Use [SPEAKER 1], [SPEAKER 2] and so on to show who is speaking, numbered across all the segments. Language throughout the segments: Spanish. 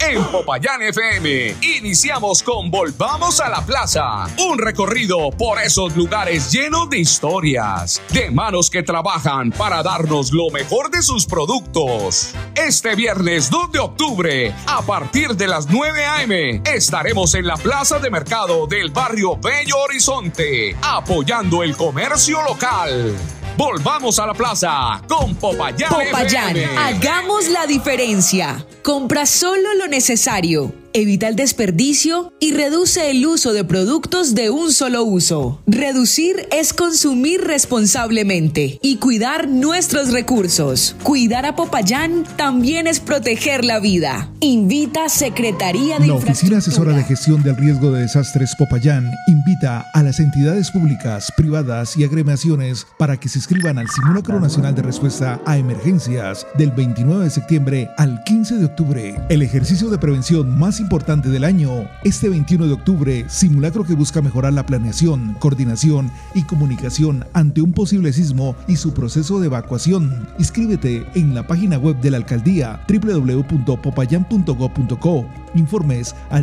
[SPEAKER 1] En Popayán FM, iniciamos con Volvamos a la Plaza, un recorrido por esos lugares llenos de historias, de manos que trabajan para darnos lo mejor de sus productos. Este viernes 2 de octubre, a partir de las 9 a.m., estaremos en la Plaza de Mercado del barrio Bello Horizonte, apoyando el comercio local. Volvamos a la plaza con Popayán FM.
[SPEAKER 2] Hagamos la diferencia. Compra solo lo necesario. Evita el desperdicio y reduce el uso de productos de un solo uso. Reducir es consumir responsablemente y cuidar nuestros recursos. Cuidar a Popayán también es proteger la vida. Invita Secretaría de
[SPEAKER 3] La
[SPEAKER 2] Infraestructura.
[SPEAKER 3] Oficina Asesora de Gestión del Riesgo de Desastres Popayán invita a las entidades públicas, privadas y agremiaciones para que se inscriban al Simulacro Nacional de Respuesta a Emergencias del 29 de septiembre al 15 de octubre. El ejercicio de prevención más importante del año. Este 21 de octubre, simulacro que busca mejorar la planeación, coordinación y comunicación ante un posible sismo y su proceso de evacuación. Inscríbete en la página web de la alcaldía www.popayan.gov.co. Informes al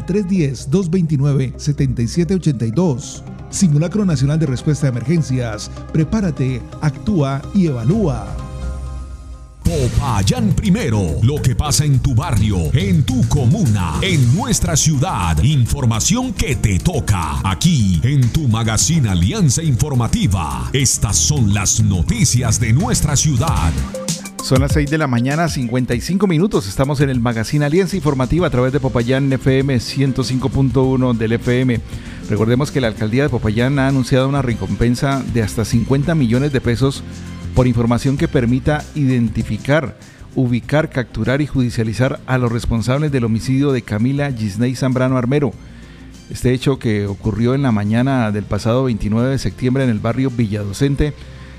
[SPEAKER 3] 310-229-7782. Simulacro Nacional de Respuesta a Emergencias. Prepárate, actúa y evalúa.
[SPEAKER 4] Popayán primero, lo que pasa en tu barrio, en tu comuna, en nuestra ciudad. Información que te toca aquí en tu magazine Alianza Informativa. Estas son las noticias de nuestra ciudad.
[SPEAKER 5] Son las 6 de la mañana, 55 minutos. Estamos en el magazine Alianza Informativa a través de Popayán FM 105.1 del FM. Recordemos que la alcaldía de Popayán ha anunciado una recompensa de hasta 50 millones de pesos por información que permita identificar, ubicar, capturar y judicializar a los responsables del homicidio de Camila Gisney Zambrano Armero. Este hecho que ocurrió en la mañana del pasado 29 de septiembre en el barrio Villadocente,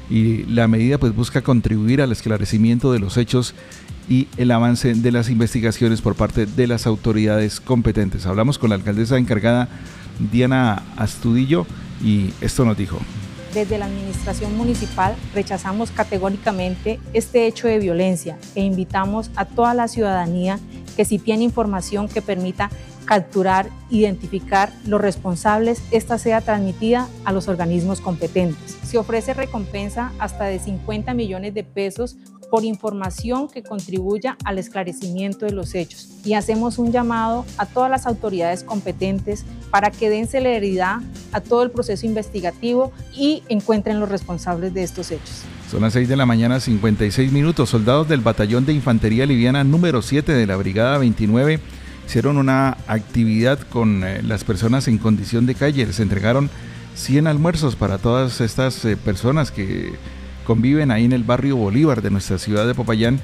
[SPEAKER 5] y la medida pues busca contribuir al esclarecimiento de los hechos y el avance de las investigaciones por parte de las autoridades competentes. Hablamos con la alcaldesa encargada, Diana Astudillo, y esto nos dijo.
[SPEAKER 6] Desde la administración municipal rechazamos categóricamente este hecho de violencia e invitamos a toda la ciudadanía que si tiene información que permita capturar, identificar los responsables, esta sea transmitida a los organismos competentes. Se ofrece recompensa hasta de 50 millones de pesos por información que contribuya al esclarecimiento de los hechos. Y hacemos un llamado a todas las autoridades competentes para que den celeridad a todo el proceso investigativo y encuentren los responsables de estos hechos.
[SPEAKER 5] Son las 6 de la mañana, 56 minutos. Soldados del Batallón de Infantería Liviana número 7 de la Brigada 29 hicieron una actividad con las personas en condición de calle. Les entregaron 100 almuerzos para todas estas personas que conviven ahí en el barrio Bolívar de nuestra ciudad de Popayán,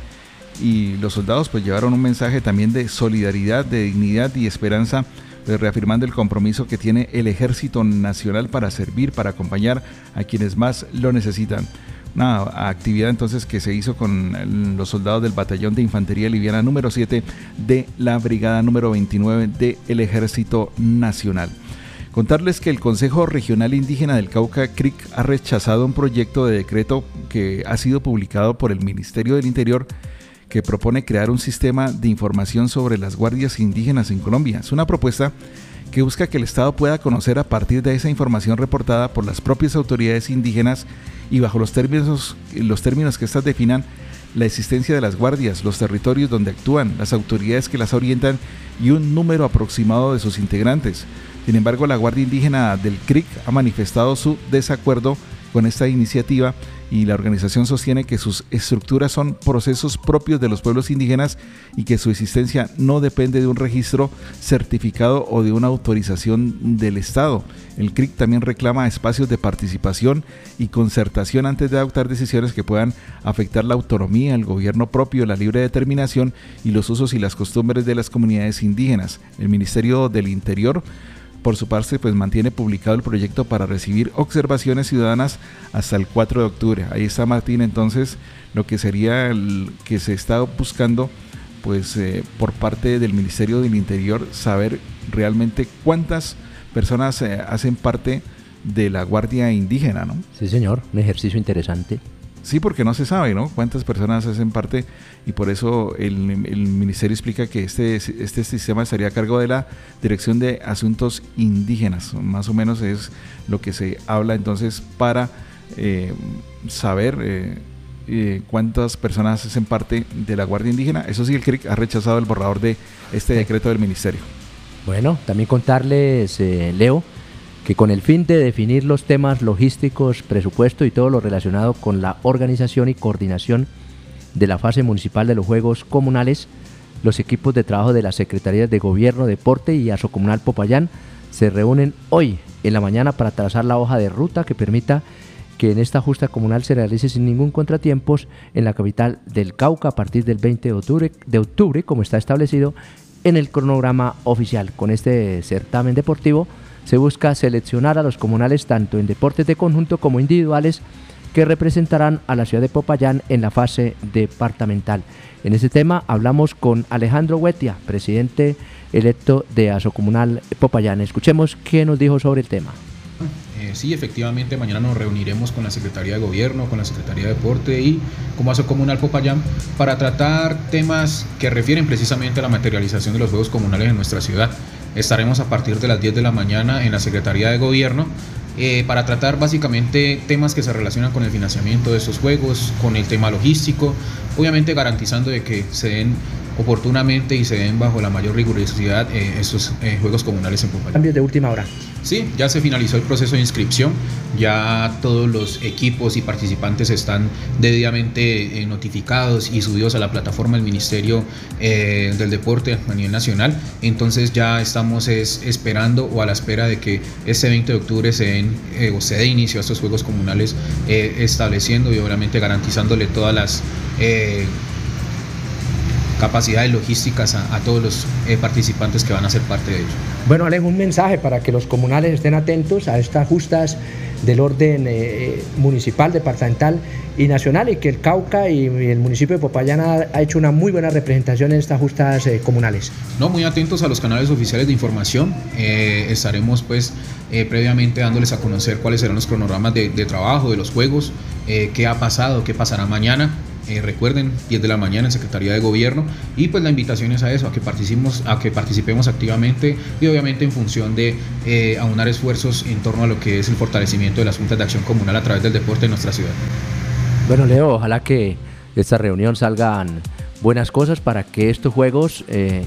[SPEAKER 5] y los soldados pues llevaron un mensaje también de solidaridad, de dignidad y esperanza, pues reafirmando el compromiso que tiene el Ejército Nacional para servir, para acompañar a quienes más lo necesitan. Una actividad entonces que se hizo con los soldados del Batallón de Infantería Liviana número 7 de la Brigada número 29 del Ejército Nacional. Contarles que el Consejo Regional Indígena del Cauca, CRIC, ha rechazado un proyecto de decreto que ha sido publicado por el Ministerio del Interior, que propone crear un sistema de información sobre las guardias indígenas en Colombia. Es una propuesta que busca que el Estado pueda conocer a partir de esa información reportada por las propias autoridades indígenas y bajo los términos que éstas definan la existencia de las guardias, los territorios donde actúan, las autoridades que las orientan y un número aproximado de sus integrantes. Sin embargo, la Guardia Indígena del CRIC ha manifestado su desacuerdo con esta iniciativa, y la organización sostiene que sus estructuras son procesos propios de los pueblos indígenas y que su existencia no depende de un registro certificado o de una autorización del Estado. El CRIC también reclama espacios de participación y concertación antes de adoptar decisiones que puedan afectar la autonomía, el gobierno propio, la libre determinación y los usos y las costumbres de las comunidades indígenas. El Ministerio del Interior, por su parte, pues mantiene publicado el proyecto para recibir observaciones ciudadanas hasta el 4 de octubre. Ahí está, Martín, entonces, lo que sería el que se está buscando, pues por parte del Ministerio del Interior, saber realmente cuántas personas hacen parte de la Guardia Indígena, ¿no?
[SPEAKER 7] Sí, señor, un ejercicio interesante.
[SPEAKER 5] Sí, porque no se sabe, ¿no?, cuántas personas hacen parte, y por eso el ministerio explica que este sistema estaría a cargo de la Dirección de Asuntos Indígenas. Más o menos es lo que se habla entonces para saber cuántas personas hacen parte de la Guardia Indígena. Eso sí, el CRIC ha rechazado el borrador de este decreto del ministerio.
[SPEAKER 7] Bueno, también contarles, Leo, que con el fin de definir los temas logísticos, presupuesto y todo lo relacionado con la organización y coordinación de la fase municipal de los Juegos Comunales, los equipos de trabajo de las Secretarías de Gobierno, Deporte y Asocomunal Popayán se reúnen hoy en la mañana para trazar la hoja de ruta que permita que en esta justa comunal se realice sin ningún contratiempo en la capital del Cauca a partir del 20 de octubre, como está establecido en el cronograma oficial. Con este certamen deportivo se busca seleccionar a los comunales tanto en deportes de conjunto como individuales que representarán a la ciudad de Popayán en la fase departamental. En este tema hablamos con Alejandro Huetia, presidente electo de Asocomunal Popayán. Escuchemos qué nos dijo sobre el tema.
[SPEAKER 8] Sí, efectivamente, mañana nos reuniremos con la Secretaría de Gobierno, con la Secretaría de Deporte y como Asocomunal Popayán para tratar temas que refieren precisamente a la materialización de los Juegos Comunales en nuestra ciudad. Estaremos a partir de las 10 de la mañana en la Secretaría de Gobierno para tratar básicamente temas que se relacionan con el financiamiento de estos Juegos, con el tema logístico, obviamente garantizando de que se den oportunamente y se den bajo la mayor rigurosidad estos Juegos Comunales en Popayán.
[SPEAKER 7] Cambios de última hora.
[SPEAKER 8] Sí, ya se finalizó el proceso de inscripción, ya todos los equipos y participantes están debidamente notificados y subidos a la plataforma del Ministerio del Deporte a nivel nacional. Entonces ya estamos esperando o a la espera de que este 20 de octubre se dé inicio a estos Juegos Comunales, estableciendo y obviamente garantizándole todas las capacidades logísticas a todos los participantes que van a ser parte de ello.
[SPEAKER 7] Bueno, Alejo, un mensaje para que los comunales estén atentos a estas justas del orden municipal, departamental y nacional, y que el Cauca y el municipio de Popayán ha hecho una muy buena representación en estas justas comunales.
[SPEAKER 8] No, muy atentos a los canales oficiales de información. Estaremos pues previamente dándoles a conocer cuáles serán los cronogramas de trabajo de los juegos, qué ha pasado, qué pasará mañana. Recuerden, 10 de la mañana en Secretaría de Gobierno, y pues la invitación es a eso, a que participemos activamente y obviamente en función de aunar esfuerzos en torno a lo que es el fortalecimiento de las juntas de acción comunal a través del deporte en nuestra ciudad.
[SPEAKER 7] Bueno, Leo, ojalá que de esta reunión salgan buenas cosas para que estos juegos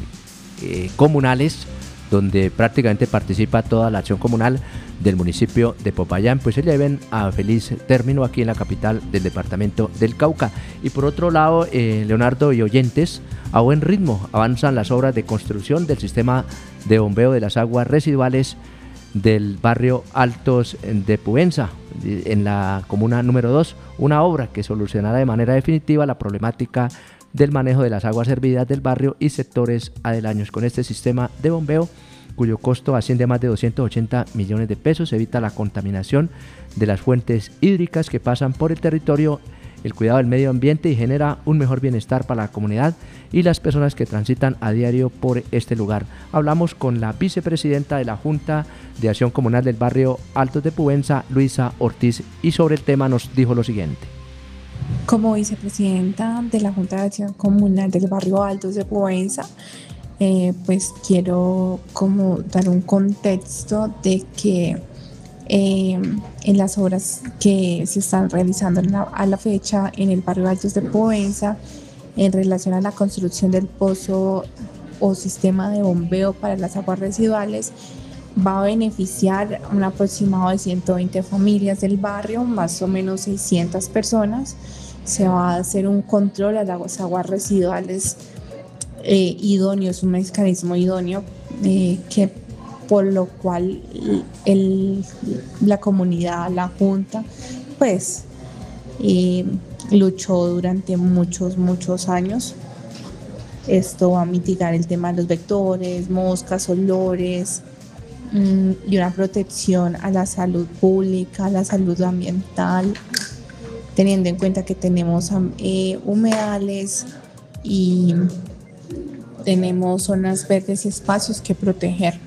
[SPEAKER 7] comunales, donde prácticamente participa toda la acción comunal del municipio de Popayán, pues se lleven a feliz término aquí en la capital del departamento del Cauca. Y por otro lado, Leonardo y oyentes, a buen ritmo avanzan las obras de construcción del sistema de bombeo de las aguas residuales del barrio Altos de Pubenza, en la comuna número 2, una obra que solucionará de manera definitiva la problemática del manejo de las aguas hervidas del barrio y sectores aledaños. Con este sistema de bombeo, cuyo costo asciende a más de 280 millones de pesos, se evita la contaminación de las fuentes hídricas que pasan por el territorio, el cuidado del medio ambiente y genera un mejor bienestar para la comunidad y las personas que transitan a diario por este lugar. Hablamos con la vicepresidenta de la Junta de Acción Comunal del barrio Altos de Pubenza, Luisa Ortiz, y sobre el tema nos dijo lo siguiente.
[SPEAKER 9] Como vicepresidenta de la Junta de Acción Comunal del barrio Altos de Pubenza, pues quiero como dar un contexto de que en las obras que se están realizando a la fecha en el barrio Altos de Pubenza en relación a la construcción del pozo o sistema de bombeo para las aguas residuales, va a beneficiar a un aproximado de 120 familias del barrio, más o menos 600 personas. Se va a hacer un control a las aguas residuales idóneo, es un mecanismo idóneo que por lo cual la comunidad, la Junta, pues luchó durante muchos años. Esto va a mitigar el tema de los vectores, moscas, olores, y una protección a la salud pública, a la salud ambiental, teniendo en cuenta que tenemos humedales y tenemos zonas verdes y espacios que proteger,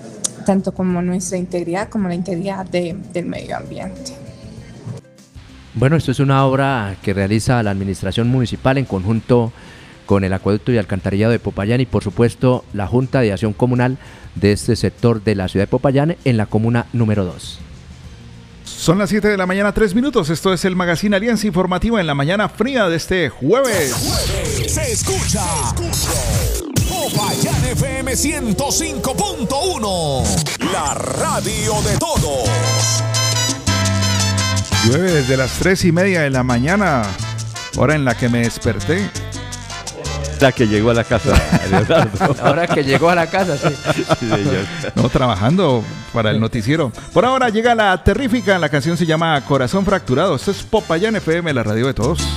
[SPEAKER 9] tanto como nuestra integridad como la integridad del medio ambiente.
[SPEAKER 7] Bueno, esto es una obra que realiza la administración municipal en conjunto con el acueducto y alcantarillado de Popayán y por supuesto la Junta de Acción Comunal de este sector de la ciudad de Popayán en la comuna número 2.
[SPEAKER 5] Son las 7 de la mañana, 3 minutos. Esto es el Magazine Alianza Informativa en la mañana fría de este jueves.
[SPEAKER 4] Se escucha Popayán FM 105.1, la radio de todos.
[SPEAKER 5] Llueve desde las 3:30 de la mañana, hora en la que me desperté.
[SPEAKER 10] La que llegó a la casa, Leonardo.
[SPEAKER 7] Ahora que llegó a la casa, sí.
[SPEAKER 10] Sí, señor.
[SPEAKER 5] No, trabajando para el noticiero. Por ahora llega la terrífica, la canción se llama Corazón Fracturado. Esto es Popayán FM, la radio de todos.